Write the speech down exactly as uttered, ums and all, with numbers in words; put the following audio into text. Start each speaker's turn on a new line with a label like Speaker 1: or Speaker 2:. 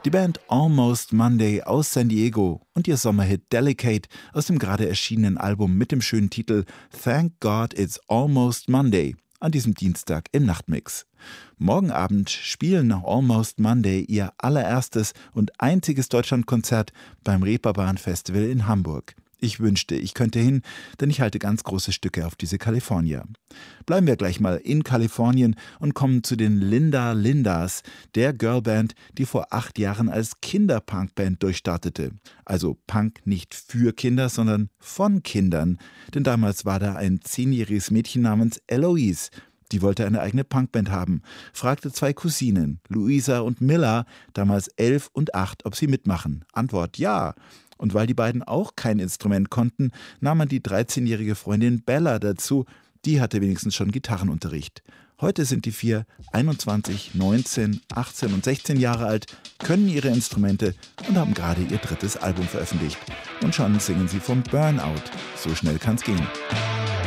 Speaker 1: Die Band Almost Monday aus San Diego und ihr Sommerhit Delicate aus dem gerade erschienenen Album mit dem schönen Titel Thank God It's Almost Monday an diesem Dienstag im Nachtmix. Morgen Abend spielen Almost Monday ihr allererstes und einziges Deutschlandkonzert beim Reeperbahn Festival in Hamburg. Ich wünschte, ich könnte hin, denn ich halte ganz große Stücke auf diese Kalifornier. Bleiben wir gleich mal in Kalifornien und kommen zu den Linda Lindas, der Girlband, die vor acht Jahren als Kinderpunkband durchstartete. Also Punk nicht für Kinder, sondern von Kindern. Denn damals war da ein zehnjähriges Mädchen namens Eloise. Die wollte eine eigene Punkband haben, fragte zwei Cousinen, Luisa und Milla, damals elf und acht, ob sie mitmachen. Antwort: ja. Und weil die beiden auch kein Instrument konnten, nahm man die dreizehnjährige Freundin Bella dazu. Die hatte wenigstens schon Gitarrenunterricht. Heute sind die vier einundzwanzig, neunzehn, achtzehn und sechzehn Jahre alt, können ihre Instrumente und haben gerade ihr drittes Album veröffentlicht. Und schon singen sie vom Burnout. So schnell kann's gehen.